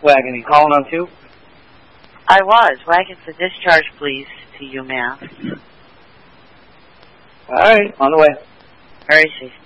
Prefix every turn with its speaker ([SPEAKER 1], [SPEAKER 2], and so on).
[SPEAKER 1] Wagon, you calling on too?
[SPEAKER 2] I was. Wagon for discharge, please, to UMass.
[SPEAKER 1] All right, on the way.
[SPEAKER 2] Very safe.